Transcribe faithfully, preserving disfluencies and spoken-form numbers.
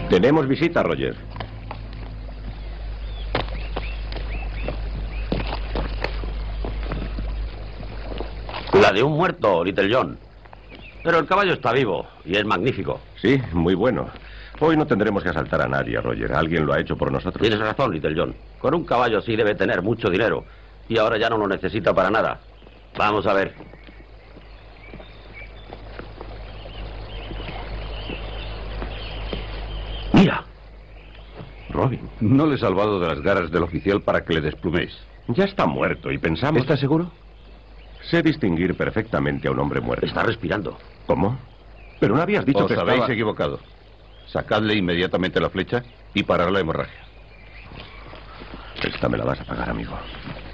Tenemos visita, Roger. La de un muerto, Little John. Pero el caballo está vivo y es magnífico. Sí, muy bueno. Hoy no tendremos que asaltar a nadie, Roger. Alguien lo ha hecho por nosotros. Tienes razón, Little John. Con un caballo así debe tener mucho dinero. Y ahora ya no lo necesita para nada. Vamos a ver. Mira. Robin. No le he salvado de las garras del oficial para que le despluméis. Ya está muerto y pensamos... ¿Estás seguro? Sé distinguir perfectamente a un hombre muerto. Está respirando. ¿Cómo? Pero no habías dicho Os que habéis estaba... equivocado. Sacadle inmediatamente la flecha y parar la hemorragia. Esta me la vas a pagar, amigo.